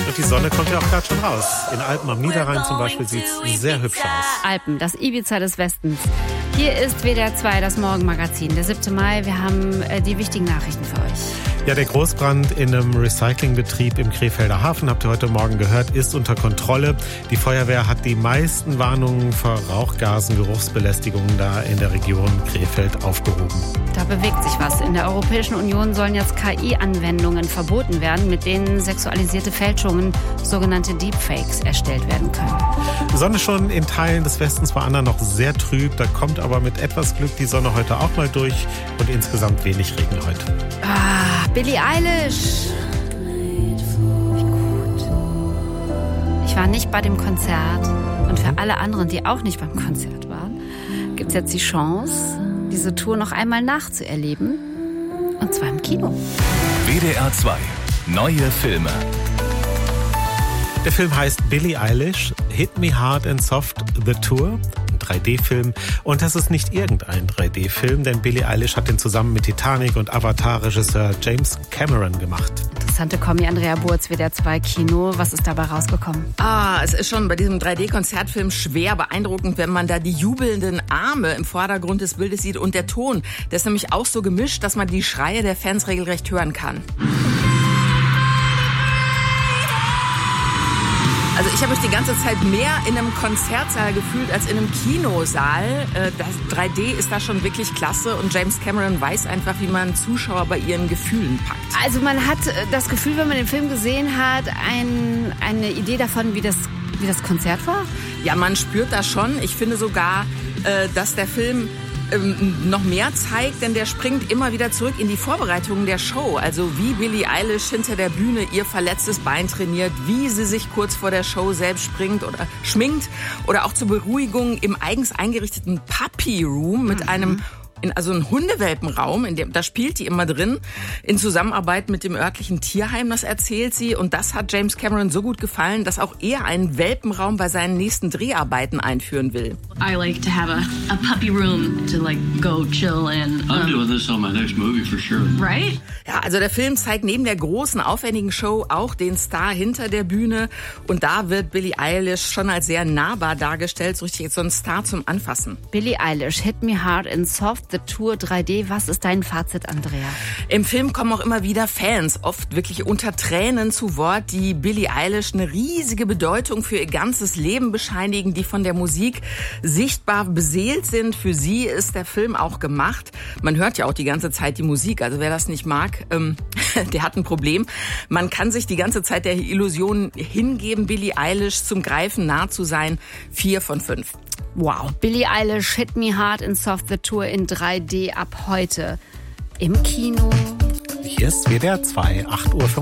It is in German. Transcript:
Und die Sonne kommt ja auch gerade schon raus. In Alpen am Niederrhein zum Beispiel sieht es sehr hübsch aus. Alpen, das Ibiza des Westens. Hier ist WDR 2, das Morgenmagazin, der 7. Mai. Wir haben die wichtigen Nachrichten für euch. Ja, der Großbrand in einem Recyclingbetrieb im Krefelder Hafen, habt ihr heute Morgen gehört, ist unter Kontrolle. Die Feuerwehr hat die meisten Warnungen vor Rauchgasen, Geruchsbelästigungen da in der Region Krefeld aufgehoben. Da bewegt sich was. In der Europäischen Union sollen jetzt KI-Anwendungen verboten werden, mit denen sexualisierte Fälschungen, sogenannte Deepfakes, erstellt werden können. Sonne schon in Teilen des Westens, bei anderen noch sehr trüb. Da kommt aber mit etwas Glück die Sonne heute auch mal durch und insgesamt wenig Regen heute. Billie Eilish. Wie gut. Ich war nicht bei dem Konzert. Und für alle anderen, die auch nicht beim Konzert waren, gibt es jetzt die Chance, diese Tour noch einmal nachzuerleben. Und zwar im Kino. WDR 2. Neue Filme. Der Film heißt Billie Eilish, Hit Me Hard and Soft, The Tour. 3D-Film. Und das ist nicht irgendein 3D-Film, denn Billie Eilish hat den zusammen mit Titanic und Avatar-Regisseur James Cameron gemacht. Interessante Kommi, Andrea Burz, WDR 2 Kino. Was ist dabei rausgekommen? Es ist schon bei diesem 3D-Konzertfilm schwer beeindruckend, wenn man da die jubelnden Arme im Vordergrund des Bildes sieht und der Ton. Der ist nämlich auch so gemischt, dass man die Schreie der Fans regelrecht hören kann. Also ich habe mich die ganze Zeit mehr in einem Konzertsaal gefühlt als in einem Kinosaal. Das 3D ist da schon wirklich klasse und James Cameron weiß einfach, wie man Zuschauer bei ihren Gefühlen packt. Also man hat das Gefühl, wenn man den Film gesehen hat, eine Idee davon, wie das Konzert war? Ja, man spürt das schon. Ich finde sogar, dass der Film noch mehr zeigt, denn der springt immer wieder zurück in die Vorbereitungen der Show. Also wie Billie Eilish hinter der Bühne ihr verletztes Bein trainiert, wie sie sich kurz vor der Show selbst schminkt oder auch zur Beruhigung im eigens eingerichteten Puppy Room mit einem ein Hundewelpenraum, da spielt die immer drin, in Zusammenarbeit mit dem örtlichen Tierheim, das erzählt sie. Und das hat James Cameron so gut gefallen, dass auch er einen Welpenraum bei seinen nächsten Dreharbeiten einführen will. I like to have a puppy room to go chill in. I'm doing this on my next movie for sure. Right? Ja, also der Film zeigt neben der großen, aufwendigen Show auch den Star hinter der Bühne. Und da wird Billie Eilish schon als sehr nahbar dargestellt, so richtig so ein Star zum Anfassen. Billie Eilish, Hit Me Hard and Soft, The Tour 3D. Was ist dein Fazit, Andrea? Im Film kommen auch immer wieder Fans, oft wirklich unter Tränen zu Wort, die Billie Eilish eine riesige Bedeutung für ihr ganzes Leben bescheinigen, die von der Musik sichtbar beseelt sind. Für sie ist der Film auch gemacht. Man hört ja auch die ganze Zeit die Musik, also wer das nicht mag, der hat ein Problem. Man kann sich die ganze Zeit der Illusion hingeben, Billie Eilish zum Greifen nah zu sein. 4 von 5. Wow, Billie Eilish, Hit Me Hard and Soft, The Tour in 3D ab heute im Kino. Hier ist WDR 2, 8:45 Uhr.